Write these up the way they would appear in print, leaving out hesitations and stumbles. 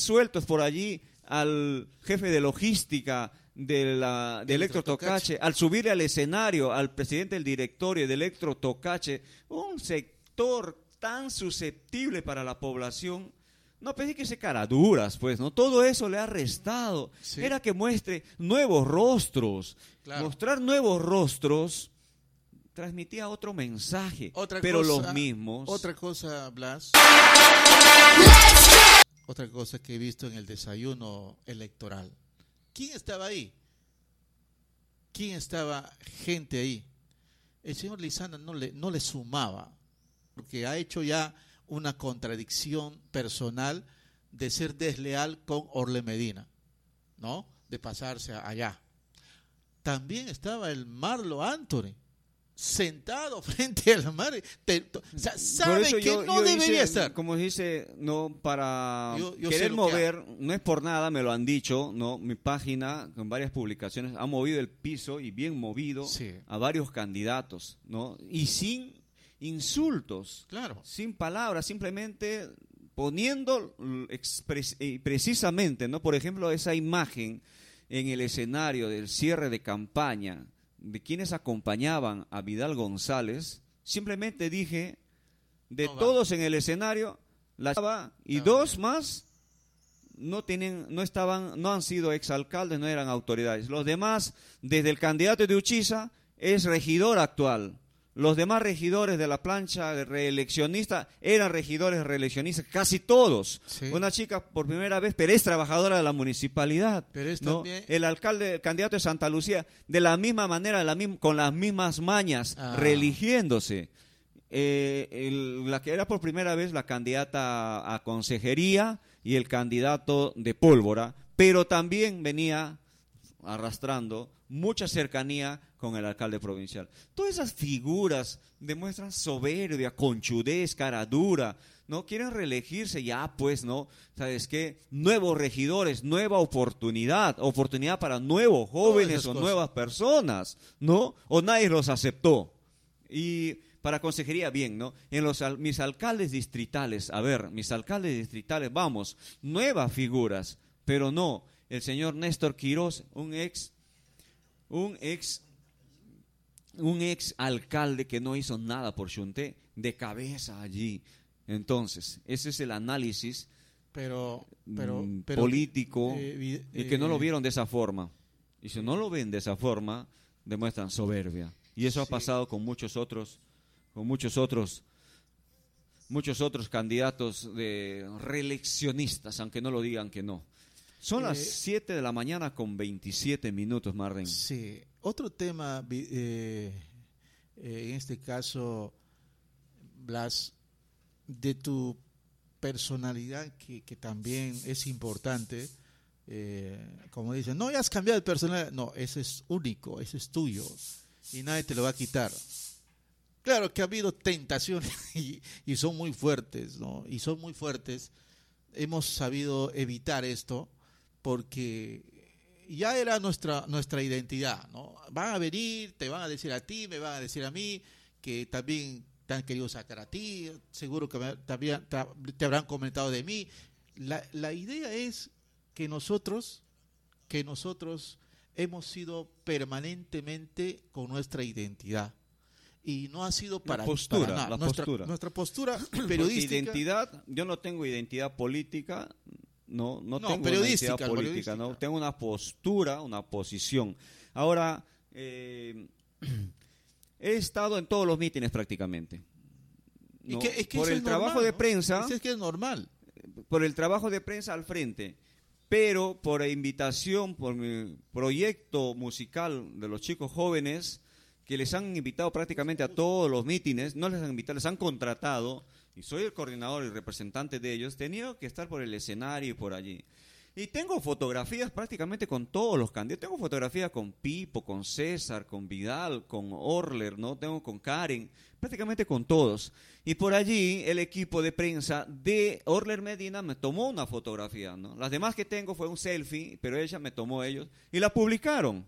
sueltos por allí al jefe de logística de Electro Tocache, al subir al escenario al presidente del directorio de Electro Tocache, un sector tan susceptible para la población. No, pensé que se caraduras, pues, ¿no? Todo eso le ha restado. Sí. Era que muestre nuevos rostros. Claro. Mostrar nuevos rostros transmitía otro mensaje, pero los mismos. Otra cosa, Blas. Otra cosa que he visto en el desayuno electoral. ¿Quién estaba ahí? ¿Quién estaba gente ahí? El señor Lizana no le sumaba, porque ha hecho ya una contradicción personal de ser desleal con Orle Medina, ¿no? De pasarse allá. También estaba el Marlo Anthony, sentado frente al mar. O sea, sabe que yo debería estar. Como dice, no, para querer mover, no es por nada, me lo han dicho, no, mi página con varias publicaciones ha movido el piso y bien movido a varios candidatos, ¿no? Y sin insultos, claro, sin palabras, simplemente poniendo precisamente, ¿no? Por ejemplo, esa imagen en el escenario del cierre de campaña de quienes acompañaban a Vidal González, simplemente dije, de todos en el escenario, dos más no han sido exalcaldes, no eran autoridades. Los demás, desde el candidato de Uchiza, es regidor actual. Los demás regidores de la plancha de reeleccionista eran regidores reeleccionistas, casi todos. Sí. Una chica por primera vez, pero es trabajadora de la municipalidad. Pero es ¿no? también... El candidato de Santa Lucía, de la misma manera, con las mismas mañas, reeligiéndose. La que era por primera vez la candidata a consejería y el candidato de Pólvora, pero también venía arrastrando mucha cercanía con el alcalde provincial. Todas esas figuras demuestran soberbia, conchudez, cara dura, ¿no? Quieren reelegirse ya, pues, ¿no? ¿Sabes qué? Nuevos regidores, nueva oportunidad para nuevos jóvenes o nuevas personas, ¿no? O nadie los aceptó. Y para consejería, bien, ¿no? Mis alcaldes distritales, vamos, nuevas figuras, pero no, el señor Néstor Quirós, un ex alcalde que no hizo nada por Xunté, de cabeza allí. Entonces, ese es el análisis político, y que no lo vieron de esa forma. Y si no lo ven de esa forma, demuestran soberbia. Y eso ha pasado con muchos otros candidatos de reeleccionistas, aunque no lo digan que no. Son las 7 de la mañana con 27 minutos, Marden. Sí, otro tema, en este caso, Blas, de tu personalidad, que también es importante, como dicen, no, ya has cambiado de personalidad. No, ese es único, ese es tuyo, y nadie te lo va a quitar. Claro que ha habido tentaciones y son muy fuertes, ¿no? Y son muy fuertes. Hemos sabido evitar esto, porque ya era nuestra identidad, ¿no? Van a venir, te van a decir a ti, me van a decir a mí, que también te han querido sacar a ti, seguro que también te habrán comentado de mí. La idea es que nosotros hemos sido permanentemente con nuestra identidad. Y no ha sido para nada. Nuestra postura periodística. Identidad, yo no tengo identidad política. No tengo periodística, una política, no tengo una postura, una posición. Ahora, he estado en todos los mítines prácticamente. ¿No? Es que por el trabajo normal, de prensa, es que es normal. Por el trabajo de prensa al frente, pero por invitación, por mi proyecto musical de los chicos jóvenes, que les han invitado prácticamente a todos los mítines, no les han invitado, les han contratado, y soy el coordinador y representante de ellos, he tenido que estar por el escenario y por allí. Y tengo fotografías prácticamente con todos los candidatos. Tengo fotografías con Pipo, con César, con Vidal, con Orler, ¿no? Tengo con Karen, prácticamente con todos. Y por allí el equipo de prensa de Orler Medina me tomó una fotografía, ¿no? Las demás que tengo fue un selfie, pero ella me tomó ellos y la publicaron.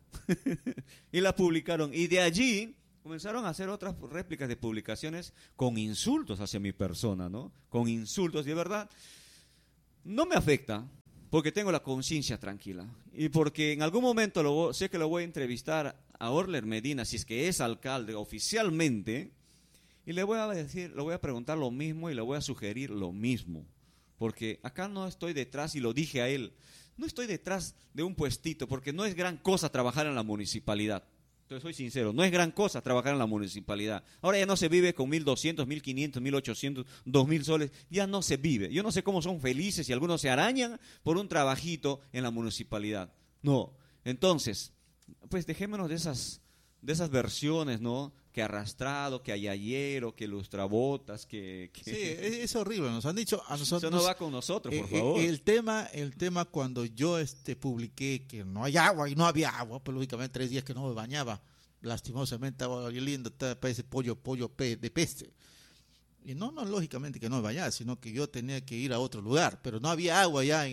Y de allí comenzaron a hacer otras réplicas de publicaciones con insultos hacia mi persona, ¿no? Con insultos, y de verdad, no me afecta. porque tengo la conciencia tranquila y porque en algún momento sé que lo voy a entrevistar a Orler Medina, si es que es alcalde oficialmente, y le voy a preguntar lo mismo y le voy a sugerir lo mismo, porque acá no estoy detrás, y lo dije a él, no estoy detrás de un puestito, porque no es gran cosa trabajar en la municipalidad. Entonces soy sincero, no es gran cosa trabajar en la municipalidad. Ahora ya no se vive con 1.200, 1.500, 1.800, 2.000 soles, ya no se vive. Yo no sé cómo son felices y algunos se arañan por un trabajito en la municipalidad. No, entonces, pues dejémonos de esas versiones, ¿no? Que arrastrado, que ayayero, que lustrabotas, que... Sí, es horrible, nos han dicho a nosotros. Eso no va con nosotros, por favor. El tema cuando yo publiqué que no hay agua y no había agua, pues lógicamente 3 días que no me bañaba, lastimosamente estaba lindo, parece pollo de peste. Y no lógicamente que no me bañaba, sino que yo tenía que ir a otro lugar, pero no había agua ya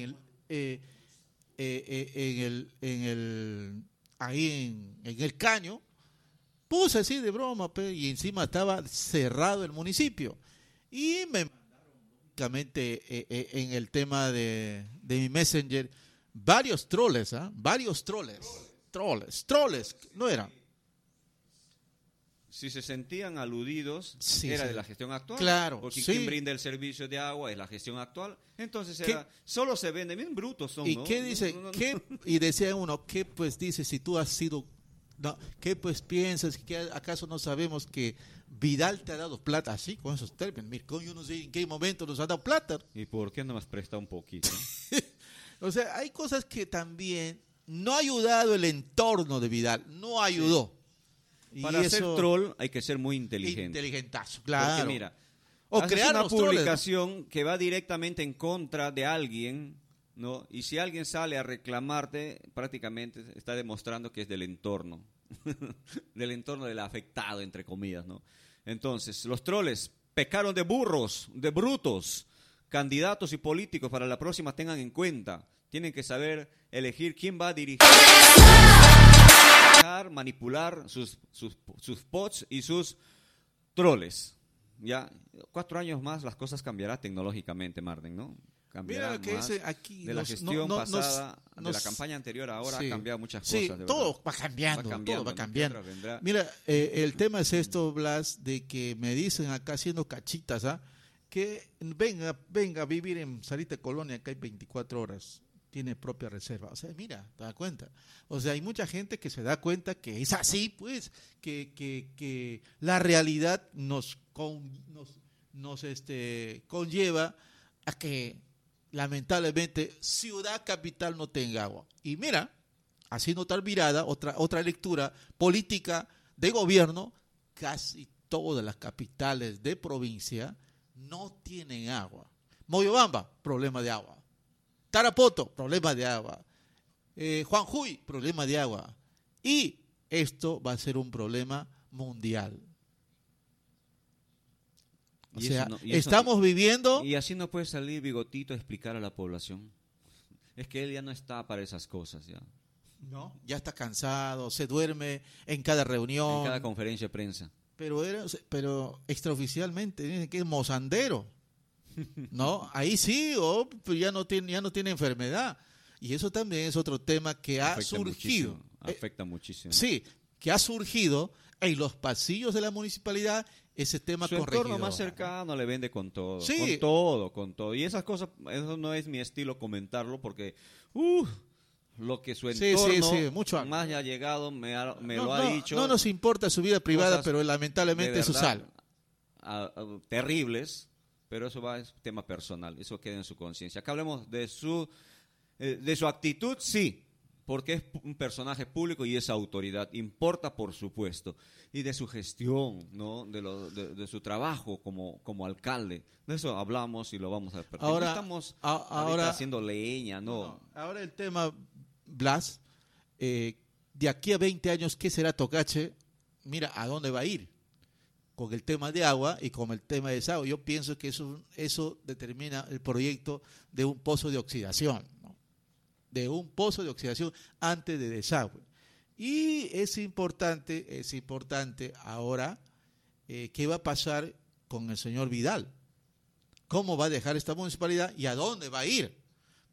ahí en el caño. Puse así de broma, y encima estaba cerrado el municipio. Y me mandaron, lógicamente, en el tema de mi Messenger, varios troles, varios troles, no eran. Si se sentían aludidos, Sí, era sí. de la gestión actual. Claro, porque sí. quien brinda el servicio de agua es la gestión actual. Entonces solo se venden, bien brutos son, ¿Y ¿no? qué dice? Y decía uno, ¿qué pues dice si tú has sido... No, ¿qué pues piensas? ¿Que acaso no sabemos que Vidal te ha dado plata? Así, con esos términos. Mira, yo no sé en qué momento nos ha dado plata. ¿Y por qué no me has prestado un poquito? O sea, hay cosas que también no ha ayudado el entorno de Vidal, no ayudó. Sí. Para ser troll hay que ser muy inteligente. Inteligentazo, claro. Porque mira, o haces crear una los troles, publicación que va directamente en contra de alguien, ¿no? Y si alguien sale a reclamarte, prácticamente está demostrando que es del entorno, del entorno del afectado, entre comillas, ¿no? Entonces, los troles pecaron de burros, de brutos. Candidatos y políticos para la próxima tengan en cuenta, tienen que saber elegir quién va a dirigir, manipular sus bots y sus troles. Ya 4 años más las cosas cambiarán tecnológicamente, Marden, ¿no? Mira lo que dice aquí. De la gestión pasada, de la campaña anterior ahora sí. Ha cambiado muchas cosas. Sí, de todo va cambiando, todo va cambiando. ¿No? Mira, el tema es esto, Blas, de que me dicen acá haciendo cachitas, que venga a vivir en Sarita Colonia, que hay 24 horas, tiene propia reserva. O sea, mira, te das cuenta. O sea, hay mucha gente que se da cuenta que es así, pues, que la realidad nos conlleva a que lamentablemente ciudad capital no tenga agua. Y mira, haciendo tal virada, otra lectura política de gobierno, casi todas las capitales de provincia no tienen agua. Moyobamba, problema de agua. Tarapoto, problema de agua. Juanjuy, problema de agua. Y esto va a ser un problema mundial. O sea, estamos viviendo... Y así no puede salir Bigotito a explicar a la población. Es que él ya no está para esas cosas, ya. No, ya está cansado, se duerme en cada reunión. En cada conferencia de prensa. Pero extraoficialmente dicen que es mozandero. ¿No? Ahí sí, ya no tiene enfermedad. Y eso también es otro tema que ha surgido. Afecta muchísimo. Sí, que ha surgido en los pasillos de la municipalidad ese tema su entorno más cercano le vende con todo, sí. con todo. Y esas cosas, eso no es mi estilo comentarlo porque, lo que su entorno mucho más ha llegado me lo ha dicho. No nos importa su vida privada, pero lamentablemente eso sale. Terribles, pero eso es tema personal, eso queda en su conciencia. Acá hablemos de su actitud, sí, porque es un personaje público y es autoridad, importa por supuesto, y de su gestión, ¿no? de su trabajo como alcalde, de eso hablamos y lo vamos a repetir. Ahora, no estamos haciendo leña, no. Ahora el tema, Blas, de aquí a 20 años, ¿qué será Tocache? Mira, ¿a dónde va a ir? Con el tema de agua y con el tema de desagüe. Yo pienso que eso determina el proyecto de un pozo de oxidación, ¿no? De un pozo de oxidación antes de desagüe. Y es importante ahora qué va a pasar con el señor Vidal. ¿Cómo va a dejar esta municipalidad y a dónde va a ir?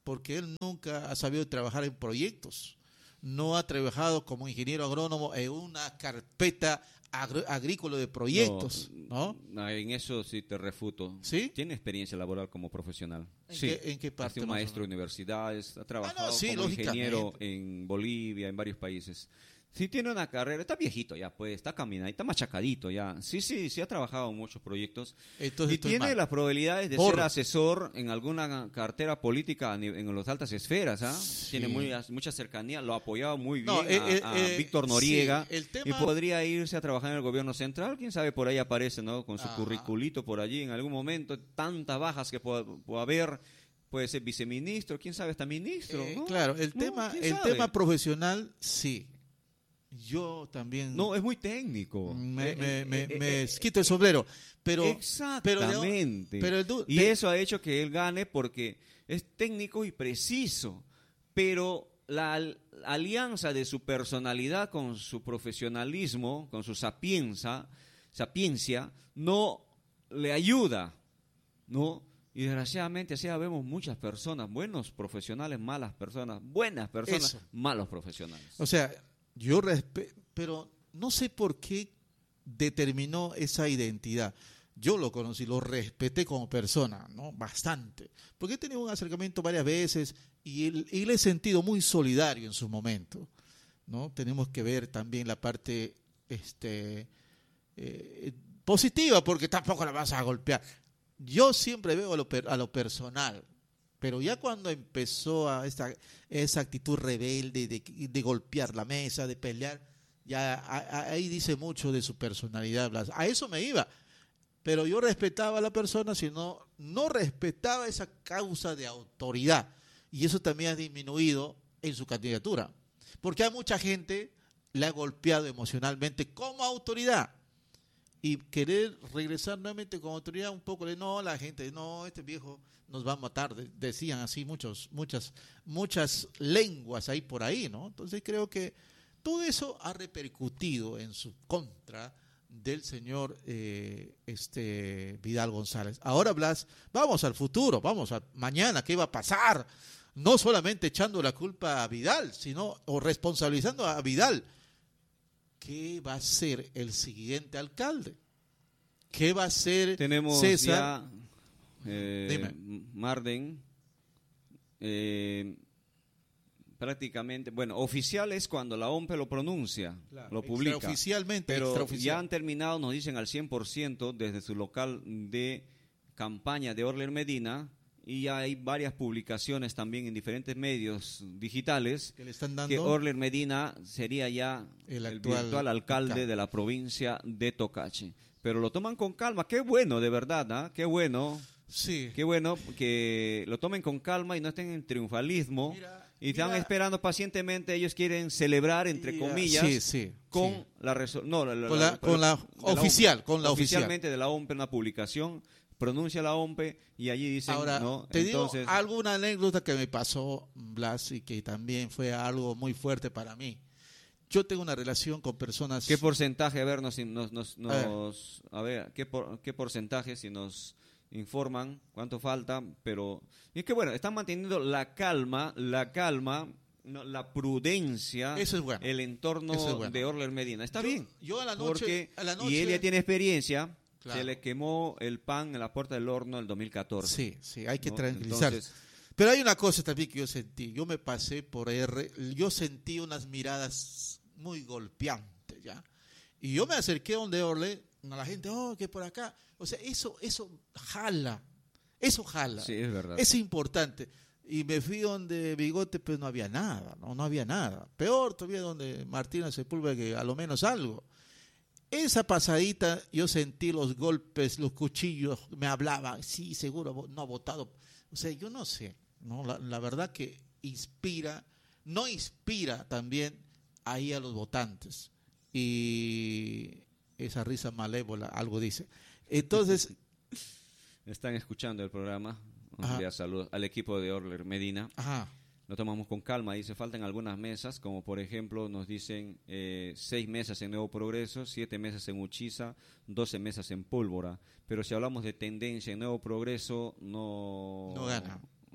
porque él nunca ha sabido trabajar en proyectos. No ha trabajado como ingeniero agrónomo en una carpeta agrícola de proyectos, ¿no? En eso sí te refuto. ¿Sí? Tiene experiencia laboral como profesional. ¿En qué parte? Ha sido maestro de universidades, ha trabajado sí, como ingeniero en Bolivia, en varios países. Sí tiene una carrera, está viejito ya, pues, está caminando, está machacadito ya. Sí ha trabajado en muchos proyectos. Entonces, y tiene las probabilidades de ser asesor en alguna cartera política en las altas esferas, ¿ah? Sí. Tiene mucha cercanía, lo ha apoyado muy bien a Víctor Noriega. Sí, y podría irse a trabajar en el gobierno central, quién sabe, por ahí aparece, ¿no? Con su curriculito por allí en algún momento, tantas bajas que pueda haber. Puede ser viceministro, quién sabe, hasta ministro, ¿no? Claro, el tema profesional, sí. Yo también... No, es muy técnico. Me quito el sombrero. Pero, exactamente. Y eso ha hecho que él gane porque es técnico y preciso. Pero la alianza de su personalidad con su profesionalismo, con su sapiencia, no le ayuda, ¿no? Y desgraciadamente así vemos muchas personas, buenos profesionales, malas personas, buenas personas, malos profesionales. O sea... Yo pero no sé por qué determinó esa identidad. Yo lo conocí, lo respeté como persona, ¿no? Bastante. Porque he tenido un acercamiento varias veces y le he sentido muy solidario en su momento, ¿no? Tenemos que ver también la parte positiva, porque tampoco la vas a golpear. Yo siempre veo a lo personal. Pero ya cuando empezó esa actitud rebelde de golpear la mesa, de pelear, ya ahí dice mucho de su personalidad, Blas. A eso me iba. Pero yo respetaba a la persona, sino no respetaba esa causa de autoridad. Y eso también ha disminuido en su candidatura. Porque a mucha gente le ha golpeado emocionalmente como autoridad. Y querer regresar nuevamente como autoridad un poco la gente, este viejo nos va a matar, decían así muchas lenguas ahí por ahí, ¿no? Entonces creo que todo eso ha repercutido en su contra del señor Vidal González. Ahora, Blas, vamos al futuro, vamos a mañana, ¿qué va a pasar? No solamente echando la culpa a Vidal, o responsabilizando a Vidal. ¿Qué va a ser el siguiente alcalde? ¿Qué va a ser Tenemos César? Marden, prácticamente, oficial es cuando la OMPE lo pronuncia, claro, lo publica. Pero ya han terminado, nos dicen al 100% desde su local de campaña de Orler Medina, y ya hay varias publicaciones también en diferentes medios digitales que le están dando que Orler Medina sería ya el virtual alcalde de la provincia de Tocache. Pero lo toman con calma, qué bueno, de verdad, ¿eh? Qué bueno. Sí. Qué bueno que lo tomen con calma y no estén en triunfalismo. Están esperando pacientemente, ellos quieren celebrar, entre comillas, con la oficialmente de la OMPE, una publicación, pronuncia la OMPE y allí dicen, ahora, ¿no? Digo alguna anécdota que me pasó, Blas, y que también fue algo muy fuerte para mí. Yo tengo una relación con personas... ¿Qué porcentaje? A ver, ¿qué porcentaje si nos informan cuánto falta? Pero y es que están manteniendo la calma, la prudencia, eso es bueno. El entorno de Orler Medina. Está bien. Yo a la noche... Y él ya tiene experiencia. Claro. Se le quemó el pan en la puerta del horno en el 2014. Sí, hay que tranquilizar. Pero hay una cosa también que yo sentí. Yo me pasé por yo sentí unas miradas muy golpeantes, ¿ya? Y yo me acerqué donde Orle, a la gente, que por acá. O sea, eso jala. Eso jala. Sí, es verdad. Es importante. Y me fui donde Bigote, pues no había nada, no había nada. Peor todavía donde Martina Sepúlveda, que a lo menos algo. Esa pasadita, yo sentí los golpes, los cuchillos, me hablaban, sí, seguro, no ha votado. O sea, yo no sé, ¿no? La verdad que no inspira también ahí a los votantes. Y esa risa malévola, algo dice. Entonces... Están escuchando el programa. Saludos al equipo de Orler Medina. Ajá. Lo tomamos con calma, dice, faltan algunas mesas, como por ejemplo nos dicen 6 mesas en Nuevo Progreso, 7 mesas en Uchiza, 12 mesas en Pólvora. Pero si hablamos de tendencia en Nuevo Progreso, no gana.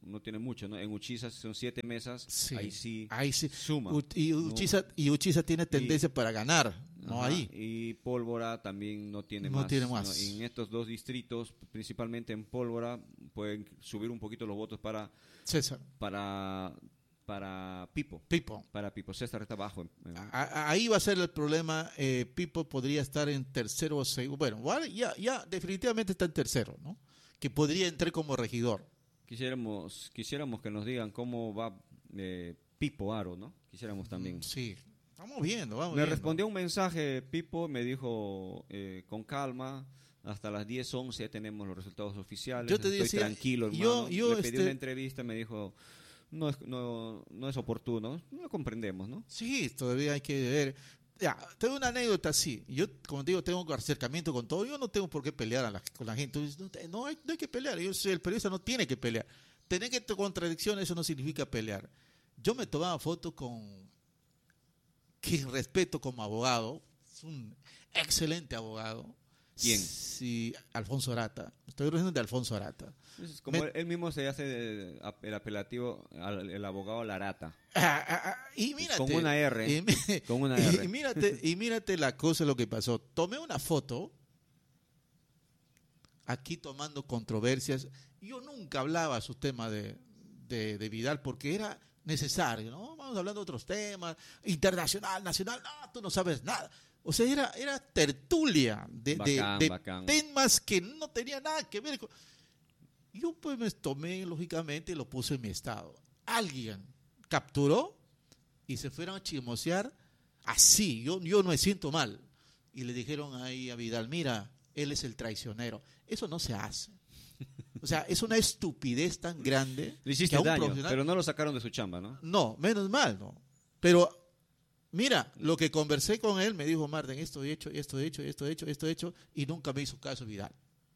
tiene mucho, ¿no? En Uchisa son 7 mesas, sí, ahí sí suma. Y Uchisa tiene tendencia para ganar, ¿no? Ajá, Ahí. y Pólvora también no tiene No más. tiene más. ¿No? En estos 2 distritos, principalmente en Pólvora, pueden subir un poquito los votos para César. Para Pipo. Para Pipo. César está abajo. Ahí va a ser el problema. Pipo podría estar en tercero o segundo. Bueno, ya definitivamente está en tercero, ¿no? Que podría entrar como regidor. Quisiéramos que nos digan cómo va Pipo Aro, ¿no? Quisiéramos también. Sí, vamos viendo. Me respondió un mensaje Pipo, me dijo con calma, hasta las 10, 11 tenemos los resultados oficiales. Yo te estoy decía, tranquilo, hermano. Le pedí una entrevista, me dijo, no es oportuno. No lo comprendemos, ¿no? Sí, todavía hay que ver. Ya, tengo una anécdota así. Yo, como te digo, tengo un acercamiento con todo. Yo no tengo por qué pelear con la gente. No hay que pelear. El periodista no tiene que pelear. Tener que contradicciones, eso no significa pelear. Yo me tomaba fotos con quien respeto como abogado. Es un excelente abogado. ¿Quién? Sí, Alfonso Arata. Estoy hablando de Alfonso Arata. Es como él mismo se hace el apelativo el abogado Larata. Y mírate, con una R. Con una R. Y mírate la cosa, lo que pasó. Tomé una foto aquí tomando controversias. Yo nunca hablaba su tema de Vidal porque era necesario, ¿no? Vamos hablando de otros temas, internacional, nacional. No, tú no sabes nada. O sea, era tertulia de bacán. Temas que no tenían nada que ver con... Yo pues me tomé, lógicamente, y lo puse en mi estado. Alguien capturó y se fueron a chismosear así. Yo no me siento mal. Y le dijeron ahí a Vidal, mira, él es el traicionero. Eso no se hace. O sea, es una estupidez tan grande. Le hiciste daño, pero no lo sacaron de su chamba, ¿no? No, menos mal, ¿no? Pero... mira, lo que conversé con él, me dijo, Marden, esto he hecho, y nunca me hizo caso Vidal.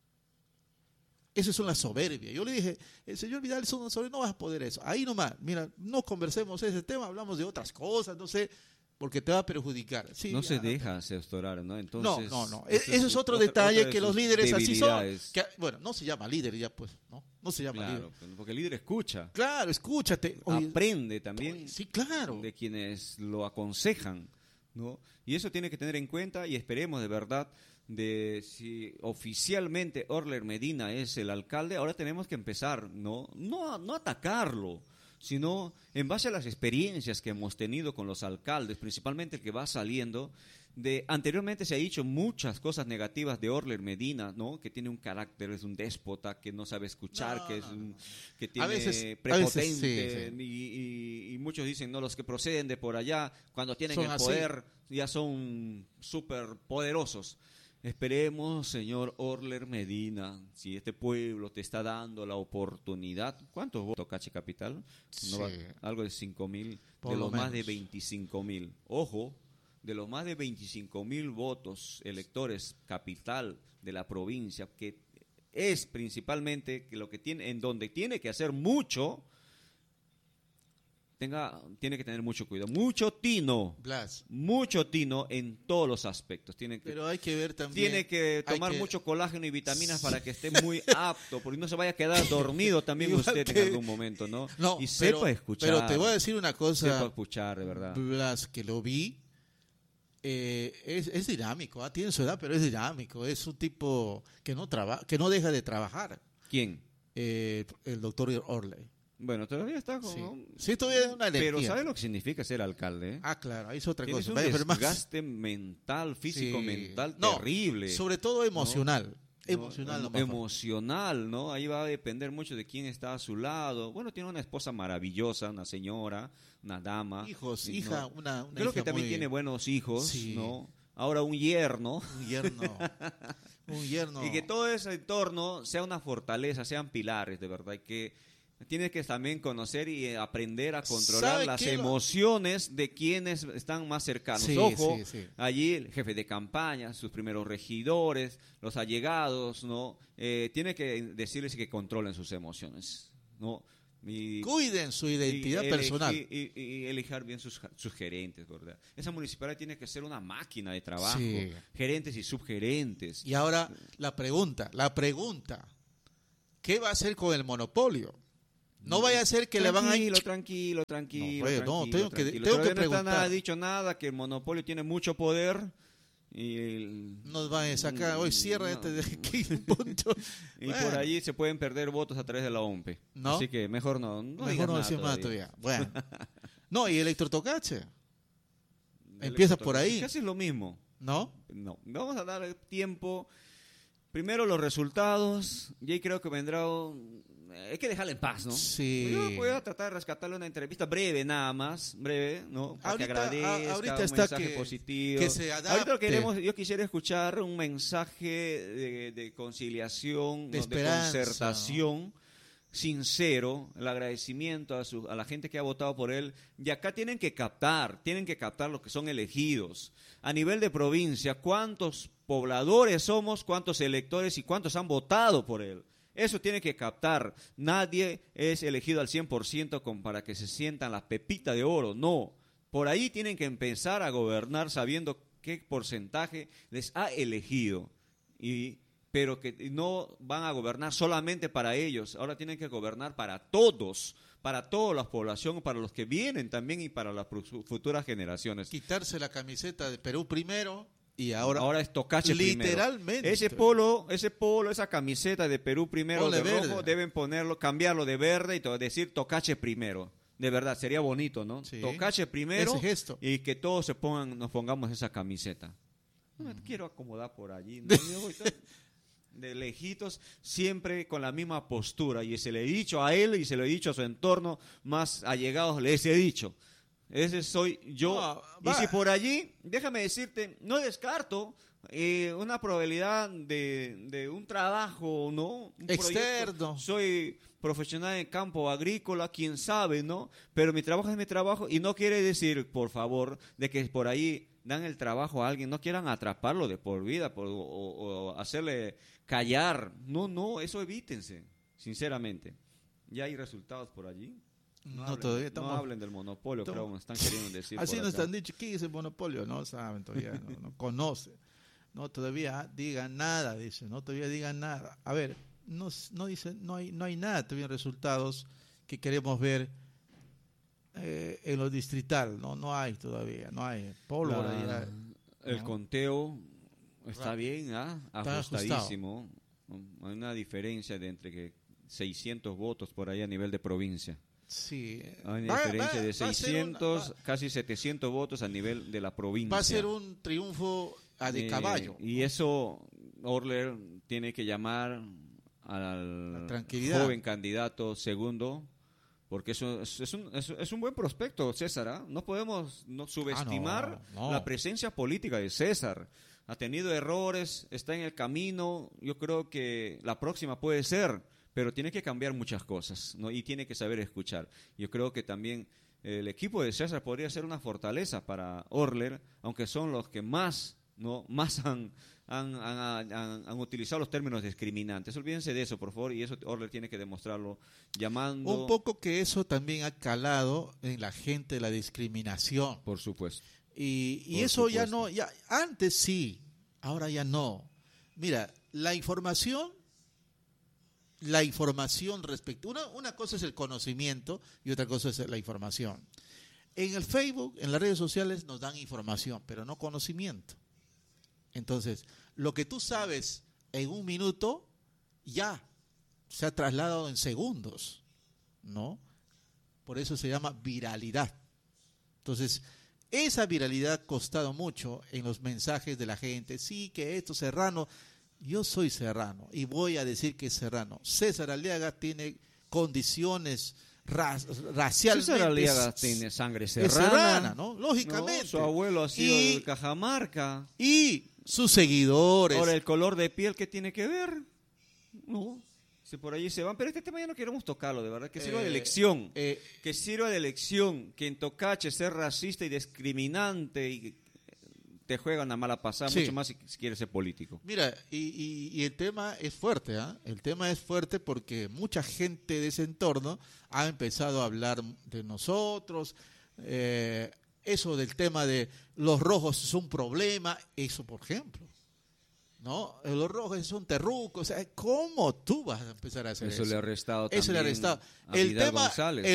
Eso es una soberbia. Yo le dije, el señor Vidal es una soberbia, no vas a poder eso. Ahí nomás, mira, no conversemos ese tema, hablamos de otras cosas, no sé, porque te va a perjudicar. Sí, no se deja asesorar, ¿no? Entonces, no. Eso es otro detalle que los líderes así son. Bueno, no se llama líder ya, pues, ¿no? No se llama líder. Porque el líder escucha. Claro, escúchate. Aprende también. Sí, claro. De quienes lo aconsejan, ¿no? Y eso tiene que tener en cuenta y esperemos de verdad de si oficialmente Orler Medina es el alcalde, ahora tenemos que empezar, no atacarlo, sino en base a las experiencias que hemos tenido con los alcaldes, principalmente el que va saliendo. Anteriormente se ha dicho muchas cosas negativas de Orler Medina, ¿no? Que tiene un carácter, es un déspota, que no sabe escuchar, que tiene prepotente, sí. Y muchos dicen, no, los que proceden de por allá, cuando tienen el poder, ya son súper poderosos. Esperemos, señor Orler Medina, si este pueblo te está dando la oportunidad. ¿Cuántos votos, Cachi Capital? Sí. Algo de 5,000, de los más de 25,000. Ojo, de los más de 25,000 votos electores capital de la provincia, que es principalmente que lo que tiene, en donde tiene que hacer mucho, tiene que tener mucho cuidado, mucho tino en todos los aspectos. Pero hay que ver también. Tiene que tomar mucho colágeno y vitaminas para que esté muy apto, porque no se vaya a quedar dormido también usted en algún momento, ¿no? Y sepa escuchar. Pero te voy a decir una cosa. Sepa escuchar, de verdad. Blas, que lo vi, es dinámico, tiene su edad, pero es dinámico. Es un tipo que no deja de trabajar. ¿Quién? El doctor Orley. Bueno, todavía está con... Sí, todavía una energía. Pero ¿sabe lo que significa ser alcalde? Claro, ahí es otra cosa. Es un desgaste mental, físico-mental terrible. Sobre todo emocional. Emocional, ¿no? Ahí va a depender mucho de quién está a su lado. Bueno, tiene una esposa maravillosa, una señora, una dama. Hijos, ¿no? Hija, una Creo que también tiene buenos hijos, sí. ¿no? Ahora un yerno. Un yerno. Y que todo ese entorno sea una fortaleza, sean pilares, de verdad, que... Tienes que también conocer y aprender a controlar las emociones de quienes están más cercanos. Sí, Ojo, sí. Allí el jefe de campaña, sus primeros regidores, los allegados, ¿no? Tiene que decirles que controlen sus emociones, ¿no? Cuiden su identidad personal. Y elijar bien sus gerentes, ¿verdad? Esa municipalidad tiene que ser una máquina de trabajo, sí. Gerentes y subgerentes. Y ahora la pregunta, ¿qué va a hacer con el monopolio? No vaya a ser que le van a... Tranquilo. No, tengo que no preguntar. No ha dicho nada, que el monopolio tiene mucho poder. Y nos van a sacar, hoy cierra punto. Y bueno, por allí se pueden perder votos a través de la OMPE. ¿No? Así que mejor no decimos nada todavía. Bueno. No, y electrotocache. Empieza por ahí. Casi es lo mismo. ¿No? No. Vamos a dar tiempo. Primero los resultados. Y ahí creo que vendrá... Hay que dejarla en paz, ¿no? Sí. Yo voy a tratar de rescatarle una entrevista breve, nada más, breve, ¿no? Para que agradezca, ahorita un está mensaje positivo. Que se adapte. Ahorita yo quisiera escuchar un mensaje de conciliación, de concertación, sincero, el agradecimiento a la gente que ha votado por él. Y acá tienen que captar los que son elegidos. A nivel de provincia, ¿cuántos pobladores somos, cuántos electores y cuántos han votado por él? Eso tiene que captar. Nadie es elegido al 100% para que se sientan las pepitas de oro. No. Por ahí tienen que empezar a gobernar sabiendo qué porcentaje les ha elegido. Pero que no van a gobernar solamente para ellos. Ahora tienen que gobernar para todos. Para toda la población, para los que vienen también y para las futuras generaciones. Quitarse la camiseta de Perú primero. Y ahora es Tocache literalmente. Primero. Ese polo, esa camiseta de Perú primero de rojo, deben cambiarlo de verde y decir Tocache primero. De verdad, sería bonito, ¿no? Sí. Tocache primero. Ese gesto. Y que todos nos pongamos esa camiseta. No me quiero acomodar por allí. ¿No? De lejitos, siempre con la misma postura. Y se le he dicho a él y se lo he dicho a su entorno más allegados, les he dicho. Ese soy yo. Y si por allí, déjame decirte, no descarto una probabilidad de un trabajo, ¿no? Un externo. Soy profesional en campo agrícola, quién sabe, ¿no? Pero mi trabajo es mi trabajo y no quiere decir, por favor, de que por ahí dan el trabajo a alguien, no quieran atraparlo de por vida o hacerle callar. No, eso evítense, sinceramente. Ya hay resultados por allí. No hablen del monopolio, creo que me están queriendo decir. Así nos han dicho, ¿qué es el monopolio? No saben todavía, no conocen. No, todavía digan nada, dice, no todavía digan nada. A ver, no dicen, no hay nada todavía resultados que queremos ver en lo distrital, no hay todavía, no hay pólvora. El conteo está bien, ajustadísimo. Hay una diferencia de entre 600 votos por ahí a nivel de provincia. Sí. Hay una diferencia de 600, casi 700 votos a nivel de la provincia. Va a ser un triunfo de caballo. Y eso Orler tiene que llamar al joven candidato segundo, porque eso es un buen prospecto, César. No podemos subestimar la presencia política de César. Ha tenido errores, está en el camino. Yo creo que la próxima puede ser, pero tiene que cambiar muchas cosas, ¿no? Y tiene que saber escuchar. Yo creo que también el equipo de César podría ser una fortaleza para Orler, aunque son los que más han utilizado los términos discriminantes. Olvídense de eso, por favor, y eso Orler tiene que demostrarlo llamando. Un poco que eso también ha calado en la gente la discriminación. Por supuesto. Y eso ya no, antes sí, ahora ya no. Mira, la información respecto, una cosa es el conocimiento y otra cosa es la información. En el Facebook, en las redes sociales nos dan información, pero no conocimiento. Entonces, lo que tú sabes en un minuto ya se ha trasladado en segundos, ¿no? Por eso se llama viralidad. Entonces, esa viralidad ha costado mucho en los mensajes de la gente. Sí, que esto serrano. Yo soy serrano y voy a decir que es serrano. César Aliaga tiene condiciones racialmente. César Aliaga tiene sangre serrana, ¿no? Lógicamente. ¿No? Su abuelo ha sido de Cajamarca. Y sus seguidores. Ahora, el color de piel, ¿qué tiene que ver? No. Si por allí se van, pero este tema ya no queremos tocarlo, de verdad, que sirva de lección, que sirva de lección, que en Tocache ser racista y discriminante y te juega una mala pasada, mucho más si quieres ser político. Mira, y el tema es fuerte, el tema es fuerte porque mucha gente de ese entorno ha empezado a hablar de nosotros, eso del tema de los rojos es un problema, eso por ejemplo, ¿no? Los rojos son terrucos, o sea, ¿cómo tú vas a empezar a hacer eso? Eso le ha restado Eso le ha también restado. a Vidal González.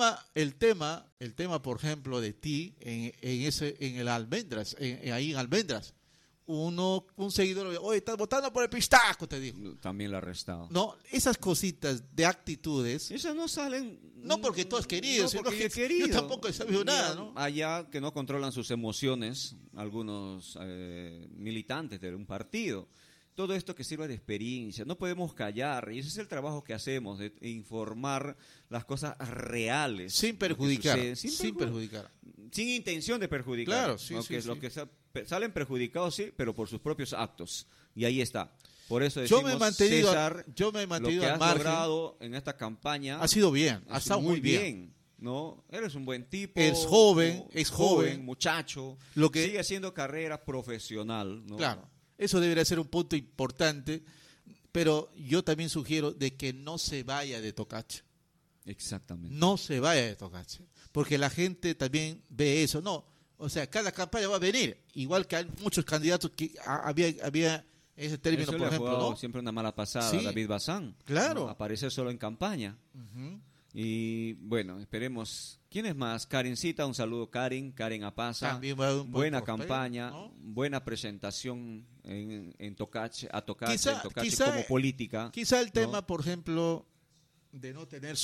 El tema, por ejemplo, de ti en el Almendras, ahí en Almendras, un seguidor, oye, estás votando por el pistaco, te dijo. También le ha restado. No, esas cositas de actitudes. Esas no salen. No porque tú has querido, no sino porque que yo he querido. yo tampoco he sabido nada, ¿no? Allá que no controlan sus emociones, algunos militantes de un partido. Todo esto que sirva de experiencia, no podemos callar, y ese es el trabajo que hacemos, de informar las cosas reales. Sin perjudicar, sin perjudicar. Sin intención de perjudicar. Claro, sí, aunque sí, los sí. que salen perjudicados, sí, pero por sus propios actos. Y ahí está. Por eso decimos, Yo me he mantenido lo que al has margen. logrado en esta campaña Ha sido bien, ha estado muy bien. ¿No? Eres un buen tipo. Es joven. Muchacho. Lo que sigue haciendo carrera profesional, ¿no? Claro, eso debería ser un punto importante, pero yo también sugiero de que no se vaya de Tocache. Exactamente. No se vaya de Tocache, porque la gente también ve eso. No, o sea, cada campaña va a venir, igual que hay muchos candidatos que había ese término, Eso por le ha ejemplo, jugado ¿no? siempre una mala pasada Sí. a David Bazán. Claro. ¿No? Aparecer solo en campaña. Ujú. Y bueno, esperemos. ¿Quién es más? Karencita, un saludo, Karen Apaza. También va a dar un buen Buena papel, campaña, ¿no? buena presentación en Tocache, Quizá- como política. Quizá el ¿no? tema, por ejemplo, de no tener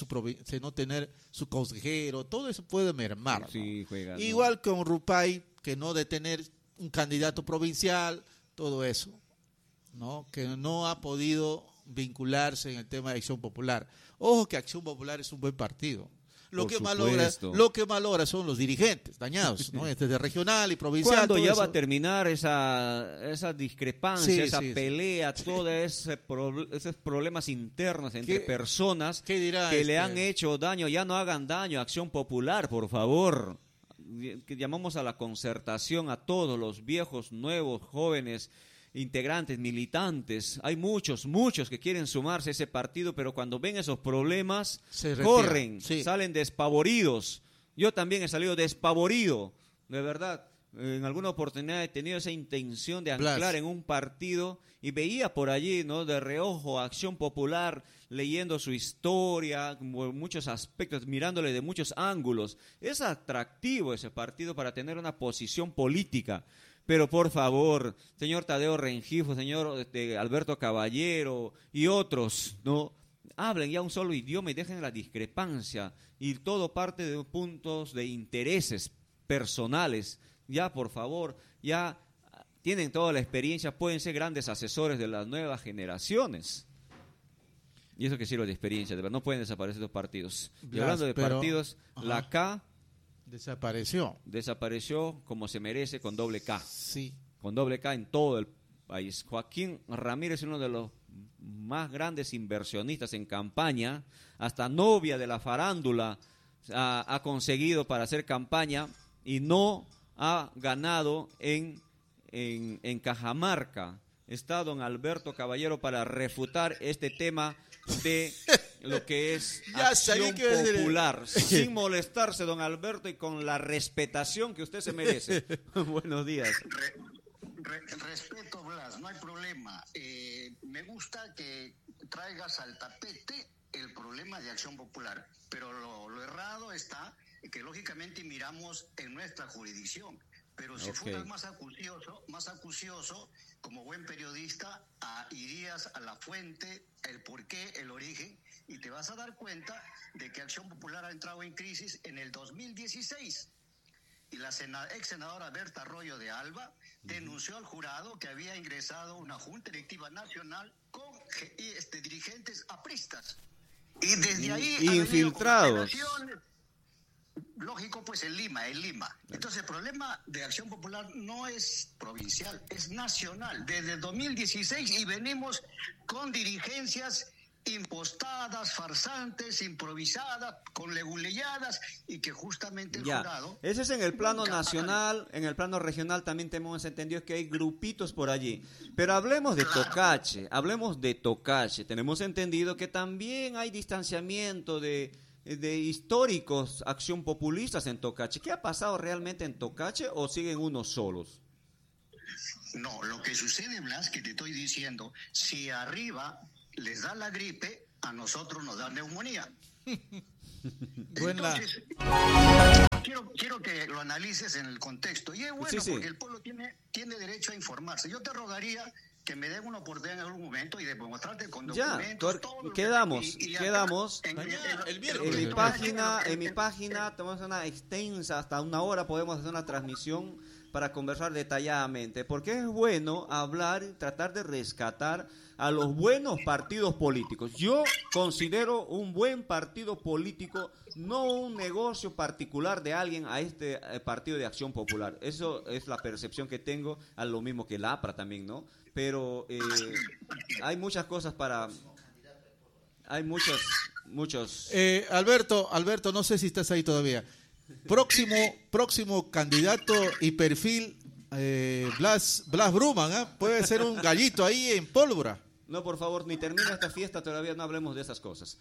su consejero, todo eso puede mermar, ¿no? Sí, juega, ¿no? Igual con Rupay, que no de tener un candidato provincial, todo eso, ¿no? Que no ha podido vincularse en el tema de Acción Popular. Ojo que Acción Popular es un buen partido. Lo Por que supuesto. malogra son los dirigentes dañados, ¿no? Desde regional y provincial. ¿Cuándo todo ya eso. va a terminar esa discrepancia, Sí, esa sí, sí. pelea, todos esos problemas internos entre ¿Qué- personas qué dirá que le han hecho daño? Ya no hagan daño a Acción Popular, por favor. Que llamamos a la concertación a todos los viejos, nuevos, jóvenes, integrantes, militantes. Hay muchos que quieren sumarse a ese partido, pero cuando ven esos problemas, Se retiran, corren, sí. salen despavoridos. Yo también he salido despavorido, de verdad. En alguna oportunidad he tenido esa intención de anclar Blas. en un partido y veía por allí, ¿no? De reojo a Acción Popular, leyendo su historia, muchos aspectos, mirándole de muchos ángulos. Es atractivo ese partido para tener una posición política. Pero por favor, señor Tadeo Rengifo, señor Alberto Caballero y otros, ¿no? Hablen ya un solo idioma y dejen la discrepancia. Y todo parte de puntos de intereses personales. Ya, por favor, ya tienen toda la experiencia, pueden ser grandes asesores de las nuevas generaciones. Y eso que sirve de experiencia, de verdad, no pueden desaparecer los partidos. Y Blas, hablando de pero- partidos, ajá. la K desapareció. como se merece con doble K. Sí. Con doble K en todo el país. Joaquín Ramírez es uno de los más grandes inversionistas en campaña, hasta novia de la farándula ha conseguido para hacer campaña y no ha ganado en Cajamarca. Está don Alberto Caballero para refutar este tema de lo que es Ya sabía Acción que iba a decir- Popular, sin molestarse, don Alberto, y con la respetación que usted se merece. Buenos días. Respeto, Blas, no hay problema. Me gusta que traigas al tapete el problema de Acción Popular, pero lo errado está que lógicamente miramos en nuestra jurisdicción. Pero si fueras más acucioso, como buen periodista, irías a la fuente, el porqué, el origen, y te vas a dar cuenta de que Acción Popular ha entrado en crisis en el 2016. Y la ex senadora Berta Arroyo de Alba denunció al jurado que había ingresado una junta directiva nacional con dirigentes apristas. Y desde ahí ha venido con infiltrados. operaciones. Lógico, pues en Lima. Entonces el problema de Acción Popular no es provincial, es nacional. Desde el 2016 y venimos con dirigencias impostadas, farsantes, improvisadas, con leguleyadas, y que justamente el jurado... Ese es en el plano nacional, en el plano regional también tenemos entendido que hay grupitos por allí. Pero hablemos de Tocache, tenemos entendido que también hay distanciamiento de históricos acción populistas en Tocache. ¿Qué ha pasado realmente en Tocache o siguen unos solos? No, lo que sucede, Blas, que te estoy diciendo, si arriba les da la gripe, a nosotros nos da neumonía. Entonces, quiero que lo analices en el contexto. Y es bueno porque el pueblo tiene derecho a informarse. Yo te rogaría que me den una oportunidad en algún momento y demostrarte con documentos. Ya, quedamos. En mi página tenemos una extensa, hasta 1 hora podemos hacer una transmisión para conversar detalladamente, porque es bueno hablar, tratar de rescatar a los buenos partidos políticos. Yo considero un buen partido político, no un negocio particular de alguien a este Partido de Acción Popular. Eso es la percepción que tengo, a lo mismo que la APRA también, ¿no? Pero hay muchas cosas hay muchos... Alberto, no sé si estás ahí todavía. Próximo candidato y perfil, Blas Bruman, ¿eh? Puede ser un gallito ahí en pólvora. No, por favor, ni termina esta fiesta, todavía no hablemos de esas cosas.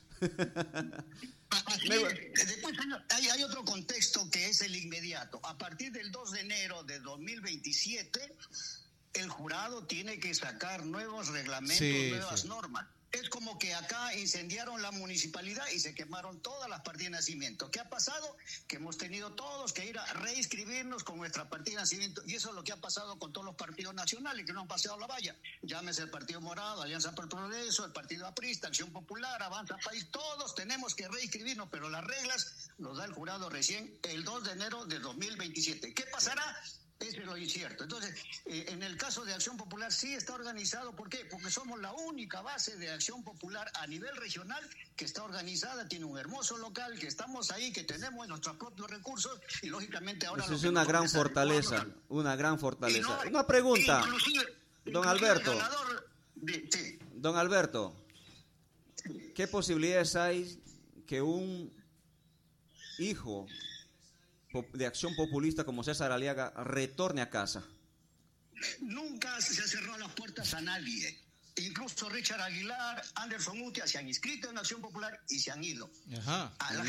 Después hay otro contexto que es el inmediato. A partir del 2 de enero de 2027, el jurado tiene que sacar nuevos reglamentos, nuevas normas. Es como que acá incendiaron la municipalidad y se quemaron todas las partidas de nacimiento. ¿Qué ha pasado? Que hemos tenido todos que ir a reinscribirnos con nuestra partida de nacimiento, y eso es lo que ha pasado con todos los partidos nacionales que no han pasado la valla. Llámese el Partido Morado, Alianza por el Progreso, el Partido Aprista, Acción Popular, Avanza País, todos tenemos que reinscribirnos, pero las reglas nos da el jurado recién el 2 de enero de 2027. ¿Qué pasará? Eso es lo incierto. Entonces, en el caso de Acción Popular sí está organizado. ¿Por qué? Porque somos la única base de Acción Popular a nivel regional que está organizada, tiene un hermoso local, que estamos ahí, que tenemos nuestros propios recursos y lógicamente ahora... Eso es una gran fortaleza, una gran fortaleza. Una pregunta, don Alberto. Don Alberto, ¿qué posibilidades hay que un hijo de Acción Populista como César Aliaga retorne a casa? Nunca se cerró las puertas a nadie. Incluso Richard Aguilar, Anderson Utia se han inscrito en Acción Popular y se han ido. Ajá. La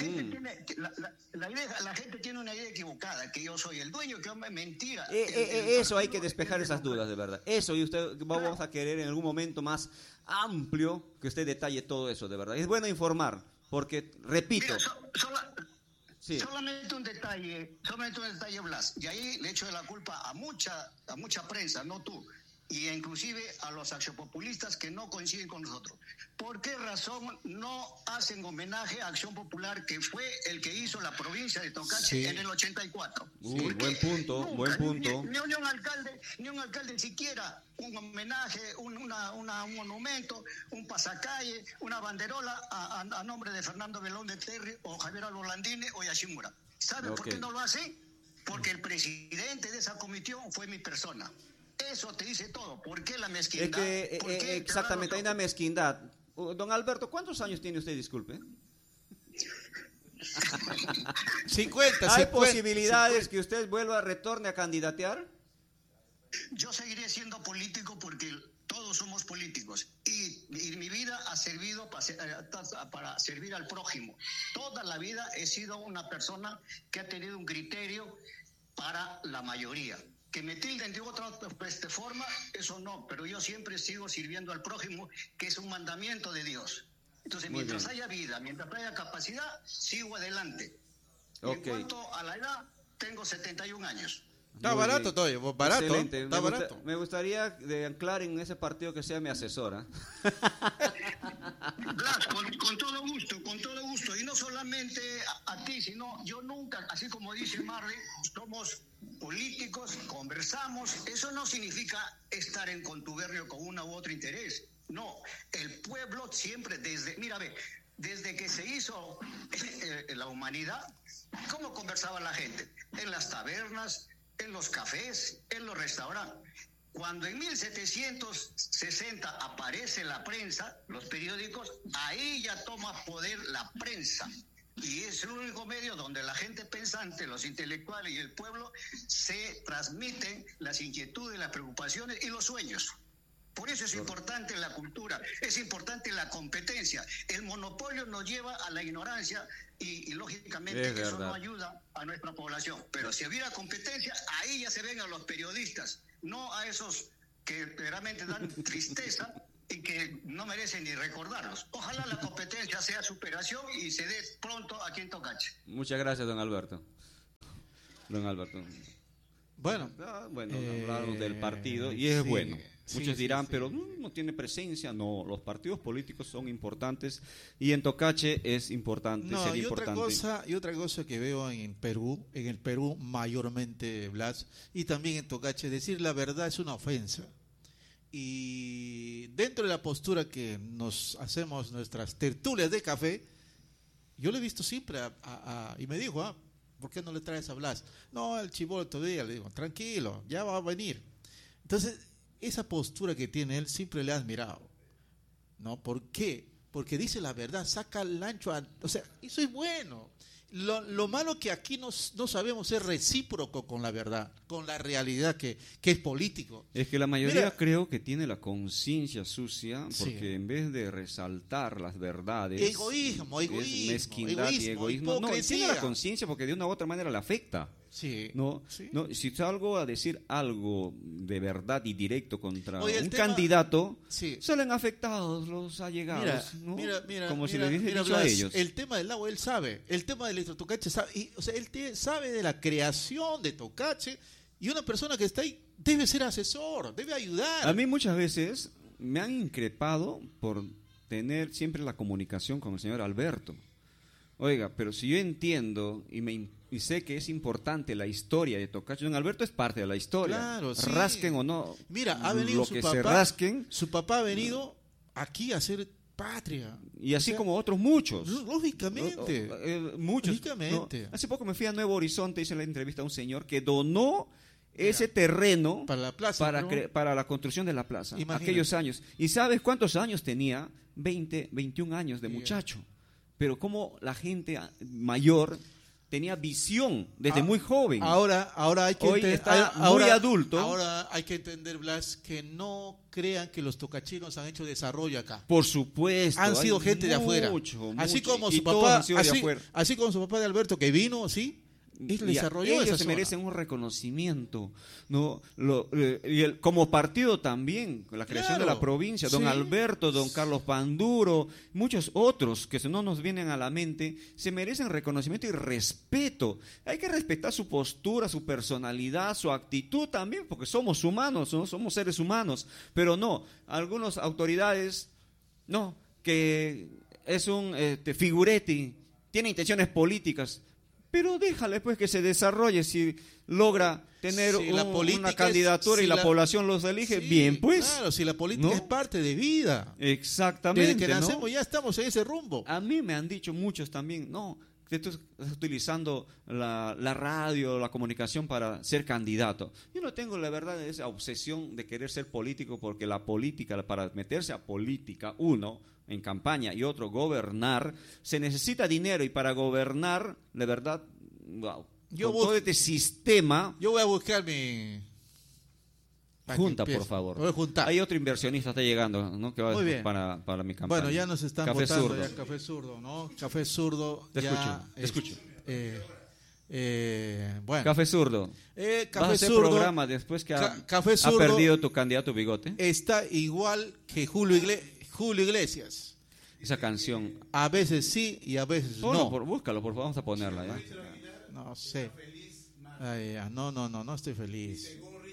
gente tiene una idea equivocada, que yo soy el dueño, que es mentira. Eso hay que despejar esas dudas, de verdad. Eso, y usted vamos a querer en algún momento más amplio que usted detalle todo eso, de verdad. Es bueno informar, porque, repito... Mira, solamente un detalle, Blas, y ahí le echo de la culpa a mucha prensa, no tú, y inclusive a los accionpopulistas que no coinciden con nosotros. ¿Por qué razón no hacen homenaje a Acción Popular, que fue el que hizo la provincia de Tocache en el 84? Buen punto, nunca, buen punto. Ni un alcalde siquiera un homenaje, un monumento, un pasacalle, una banderola a nombre de Fernando Belón de Terry o Javier Albolandine o Yashimura. ¿Sabe por qué no lo hace? Porque el presidente de esa comisión fue mi persona. Eso te dice todo. ¿Por qué la mezquindad? Exactamente, hay una mezquindad. Don Alberto, ¿cuántos años tiene usted, disculpe? 50. ¿Hay posibilidades que usted retorne a candidatear? Yo seguiré siendo político porque todos somos políticos y mi vida ha servido para servir al prójimo. Toda la vida he sido una persona que ha tenido un criterio para la mayoría. Que me tilden de otra forma, eso no, pero yo siempre sigo sirviendo al prójimo, que es un mandamiento de Dios. Entonces, mientras haya vida, mientras haya capacidad, sigo adelante. En cuanto a la edad, tengo 71 años. Está barato todavía, barato. Excelente. Está barato. Me gustaría de anclar en ese partido que sea mi asesora. Blas, con todo gusto. Y no solamente a ti, sino yo nunca, así como dice Marley, somos políticos, conversamos. Eso no significa estar en contubernio con una u otro interés. No, el pueblo siempre desde que se hizo la humanidad, ¿cómo conversaba la gente? En las tabernas, en los cafés, en los restaurantes. Cuando en 1760 aparece la prensa, los periódicos, ahí ya toma poder la prensa. Y es el único medio donde la gente pensante, los intelectuales y el pueblo se transmiten las inquietudes, las preocupaciones y los sueños. Por eso es importante la cultura, es importante la competencia. El monopolio nos lleva a la ignorancia y lógicamente Es eso no verdad. ayuda a nuestra población. Pero si hubiera competencia, ahí ya se ven a los periodistas, no a esos que realmente dan tristeza y que no merecen ni recordarlos. Ojalá la competencia sea superación y se dé pronto aquí en Tocache. Muchas gracias, don Alberto. Don Alberto. Bueno, Bueno, hablaron del partido y es sí, bueno. sí, Muchos sí, dirán, sí. pero no tiene presencia. No, los partidos políticos son importantes y en Tocache es importante, no, sería y otra importante. cosa que veo en el Perú mayormente, Blas, y también en Tocache, decir la verdad es una ofensa. Y dentro de la postura que nos hacemos nuestras tertulias de café, yo le he visto siempre y me dijo, ¿por qué no le traes a Blas? No, el chibolo todavía, le digo, tranquilo, ya va a venir. Entonces, esa postura que tiene él siempre le he admirado, ¿no? ¿Por qué? Porque dice la verdad, saca el ancho, o sea, eso es bueno. Lo malo que aquí no sabemos ser recíproco con la verdad, con la realidad que es político. Es que la mayoría Mira, creo que tiene la conciencia sucia porque Sí. en vez de resaltar las verdades, Egoísmo, es mezquindad y egoísmo. No, él tiene la hipocresía. conciencia porque de una u otra manera le afecta. Sí. No, Sí. no, si salgo a decir algo de verdad y directo contra Oye, el un tema- candidato, Sí. salen afectados los allegados, ¿no? Como si le hubiese mira, dicho a Blas, ellos. el tema del agua él sabe, el tema del Tocache sabe, o sea, él sabe de la creación de Tocache y una persona que está ahí debe ser asesor, debe ayudar. A mí muchas veces me han increpado por tener siempre la comunicación con el señor Alberto. Oiga, pero si yo entiendo y sé que es importante la historia de Tocache, don Alberto es parte de la historia. Claro, sí. Rasquen o no. Mira, ha venido lo su que papá, se rasquen. su papá ha venido aquí a hacer patria. Y así O sea, como otros muchos. Lógicamente. Muchos. Lógicamente. ¿no? Hace poco me fui a Nuevo Horizonte, hice la entrevista a un señor que donó ese terreno Para la plaza, ¿no? para la construcción de la plaza. Imagínate. Aquellos años. ¿Y sabes cuántos años tenía? 20, 21 años de Yeah. muchacho. Pero como la gente mayor tenía visión desde muy joven. Ahora hay que Hoy está muy adulto. Ahora hay que entender, Blas, que no crean que los tocachinos han hecho desarrollo acá. Por supuesto. Han sido hay gente de afuera. mucho, Así mucho, como y su todos papá, han sido de afuera. así como su papá de Alberto que vino, ¿sí? Él Y desarrolló ellos esa se zona. merecen un reconocimiento, ¿no? Como partido también, la creación Claro, de la provincia, don sí. Alberto, don Carlos Panduro, muchos otros que si no nos vienen a la mente, se merecen reconocimiento y respeto. Hay que respetar su postura, su personalidad, su actitud también, porque somos humanos, ¿no? Somos seres humanos, pero no, algunas autoridades, no, que es un figuretti, tiene intenciones políticas. Pero déjale pues que se desarrolle si logra tener Si la política una es- candidatura si y la la- población los elige, Sí, bien pues. Claro, si la política ¿no? es parte de vida. Exactamente. Desde que ¿no? nacemos ya estamos en ese rumbo. A mí me han dicho muchos también, no, que tú estás utilizando la radio, la comunicación para ser candidato. Yo no tengo la verdad esa obsesión de querer ser político porque la política, para meterse a política, uno, en campaña y otro, gobernar, se necesita dinero y para gobernar, la verdad, wow, Yo con todo este sistema, Yo voy a buscar mi... para que junta empiece. por favor. Voy a juntar. Hay otro inversionista está llegando, ¿no? Que va Muy bien. para mi campaña. Bueno, ya nos están Café votando Zurdo. ya Café Zurdo, ¿no? Café Zurdo. Te ya escucho, te escucho. Bueno. Café Zurdo. ¿Vas a Café hacer Zurdo programa después que Café ha Zurdo perdido tu candidato Bigote? está igual que Julio Iglesias. Esa canción. A veces sí y a veces no. Búscalo, por favor, vamos a ponerla. ¿ya? No sé. Ay, ya, no estoy feliz.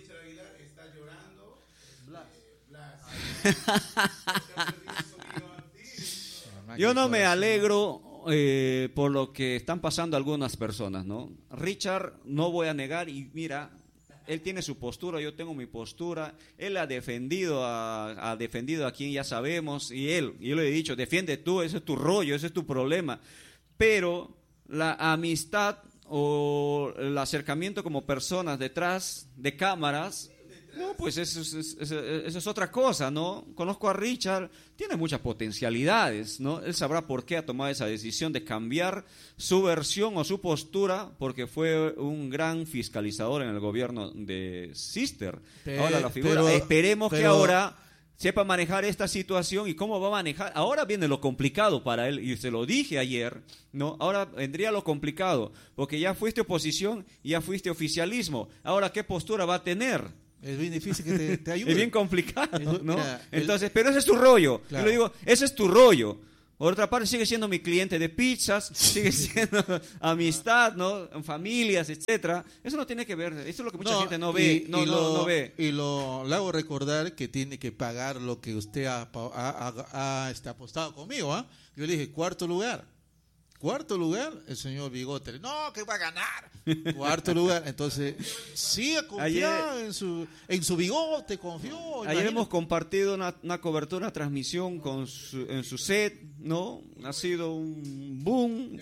Yo no me alegro por lo que están pasando algunas personas, ¿no? Richard, no voy a negar, y mira, él tiene su postura, yo tengo mi postura, él ha defendido a quien ya sabemos, y yo le he dicho, defiende tú, ese es tu rollo, ese es tu problema, pero la amistad o el acercamiento como personas detrás de cámaras, no, pues eso es otra cosa, ¿no? Conozco a Richard, tiene muchas potencialidades, ¿no? Él sabrá por qué ha tomado esa decisión de cambiar su versión o su postura, porque fue un gran fiscalizador en el gobierno de Sister. Ahora la figura, esperemos que ahora sepa manejar esta situación y cómo va a manejar. Ahora viene lo complicado para él, y se lo dije ayer, ¿no? Ahora vendría lo complicado, porque ya fuiste oposición, ya fuiste oficialismo. Ahora, ¿qué postura va a tener? Es bien difícil que te ayude. Es bien complicado, ¿no? Mira, Entonces, pero ese es tu rollo. Claro. Yo le digo, ese es tu rollo. Por otra parte, sigue siendo mi cliente de pizzas, sigue siendo amistad, ¿no? Familias, etcétera. Eso no tiene que ver, eso es lo que mucha gente no ve, no ve. Y le hago recordar que tiene que pagar lo que usted ha apostado conmigo, ¿ah? Yo le dije, cuarto lugar, el señor Bigote. No, que va a ganar. Cuarto lugar. Entonces, sí, confiado en su Bigote, confió. Ayer hemos compartido una cobertura, una transmisión en su set, ¿no? Ha sido un boom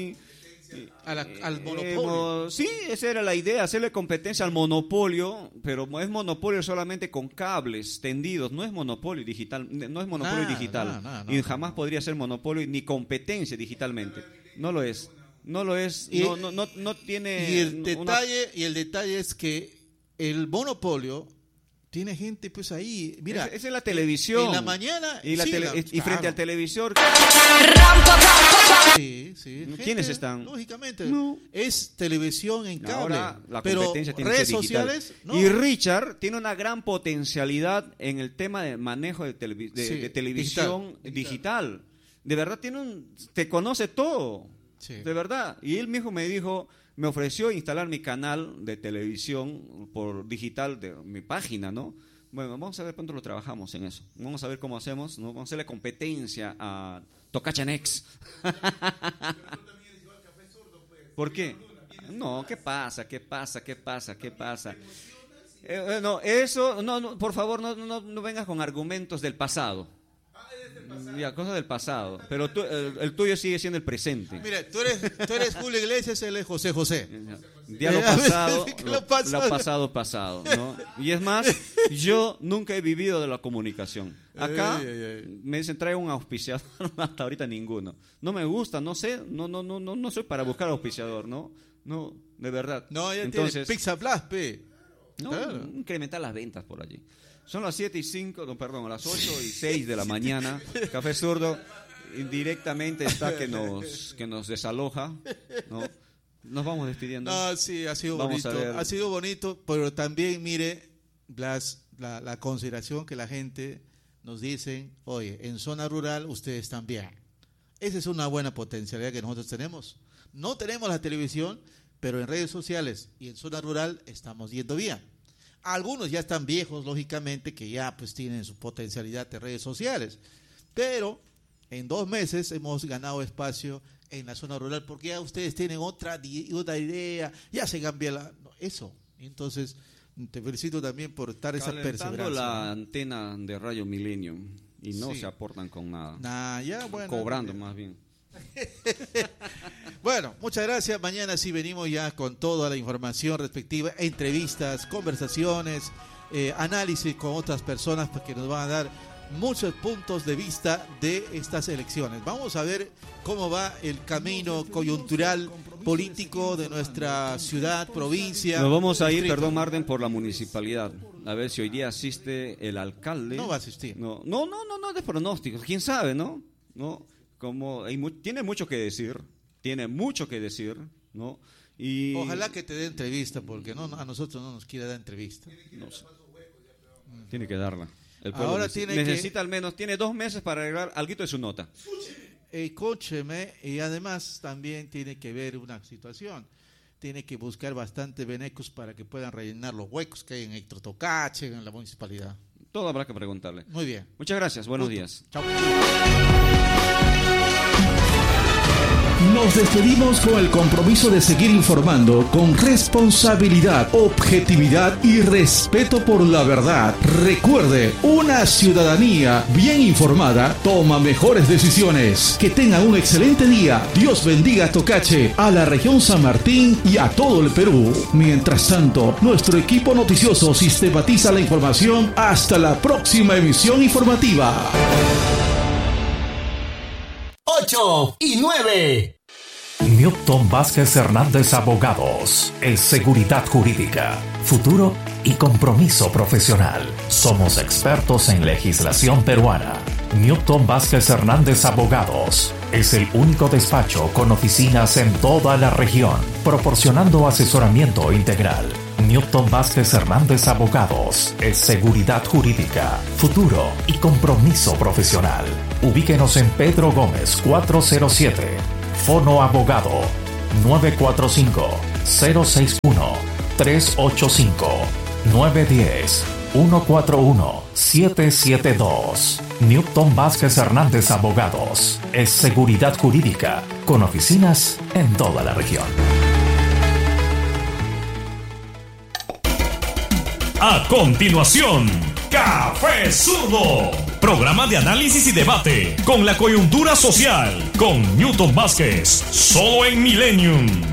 al monopolio. Sí, esa era la idea, hacerle competencia al monopolio, pero es monopolio solamente con cables tendidos, no es monopolio digital, y jamás podría ser monopolio ni competencia digitalmente. No lo es. No tiene. Y el detalle es que el monopolio tiene gente pues ahí, mira, esa es la televisión en la mañana y frente al televisor. Sí, ¿Quiénes gente, están? Lógicamente, no. Es televisión en cable. Ahora la pero competencia tiene redes que ser digital. sociales, no. Y Richard tiene una gran potencialidad en el tema de manejo de televisión digital. De verdad te conoce todo. Sí. De verdad. Y él mismo me ofreció instalar mi canal de televisión por digital de mi página, ¿no? Bueno, vamos a ver cuánto lo trabajamos en eso. Vamos a ver cómo hacemos, ¿no? Vamos a hacerle competencia a Tocacha Next. ¿Por qué? No, ¿qué pasa? No, por favor, no vengas con argumentos del pasado. Ya, cosas del pasado. Pero el tuyo sigue siendo el presente. Mira, tú eres Julio Iglesias, él es José José. Ya lo pasado, ¿no? Y es más, yo nunca he vivido de la comunicación. Acá me dicen, trae un auspiciador, hasta ahorita ninguno. No me gusta, no sé, no soy para buscar auspiciador, ¿no? No, de verdad. No, ya entonces Pizza Plus, pe. No, claro. Incrementar las ventas por allí. Son las 7:05, a las 8:06 de la mañana. Café Zurdo indirectamente está que nos desaloja, ¿no? Nos vamos despidiendo. No, sí, ha sido bonito. Ha sido bonito, pero también, mire, Blas, la consideración que la gente nos dice, oye, en zona rural ustedes están bien. Esa es una buena potencialidad que nosotros tenemos. No tenemos la televisión, pero en redes sociales y en zona rural estamos yendo bien. Algunos ya están viejos, lógicamente, que ya pues tienen su potencialidad de redes sociales. Pero en 2 meses hemos ganado espacio en la zona rural porque ya ustedes tienen otra idea, ya se cambia eso. Entonces, te felicito también por estar esa perseverancia. La antena de Radio Milenio y no se aportan con nada. Cobrando más bien. Bueno, muchas gracias. Mañana sí venimos ya con toda la información respectiva, entrevistas, conversaciones, análisis con otras personas que nos van a dar muchos puntos de vista de estas elecciones. Vamos a ver cómo va el camino coyuntural político de nuestra ciudad, provincia. Nos vamos a ir, perdón, Marden, por la municipalidad. A ver si hoy día asiste el alcalde. No va a asistir. No de pronósticos. ¿Quién sabe, no? Tiene mucho que decir, ¿no? Y ojalá que te dé entrevista, porque a nosotros no nos quiere dar entrevista. No sé. Tiene que darla. El pueblo ahora necesita al menos, tiene 2 meses para arreglar algo de su nota. Escúcheme, y además también tiene que ver una situación. Tiene que buscar bastante venecos para que puedan rellenar los huecos que hay en Héctor Tocache, en la municipalidad. Todo habrá que preguntarle. Muy bien. Muchas gracias. Buenos días. Chao. Nos despedimos con el compromiso de seguir informando con responsabilidad, objetividad y respeto por la verdad. Recuerde, una ciudadanía bien informada toma mejores decisiones. Que tengan un excelente día. Dios bendiga a Tocache, a la región San Martín y a todo el Perú. Mientras tanto, nuestro equipo noticioso sistematiza la información. Hasta la próxima emisión informativa. 8 y 9. Newton Vázquez Hernández Abogados, en seguridad jurídica, futuro y compromiso profesional. Somos expertos en legislación peruana. Newton Vázquez Hernández Abogados es el único despacho con oficinas en toda la región, proporcionando asesoramiento integral. Newton Vázquez Hernández Abogados es seguridad jurídica, futuro y compromiso profesional. Ubíquenos en Pedro Gómez 407. Fono Abogado 945-061-385 910-141-772. Newton Vázquez Hernández Abogados es seguridad jurídica con oficinas en toda la región. A continuación, Café Zurdo, programa de análisis y debate con la coyuntura social, con Newton Vázquez, solo en Millennium.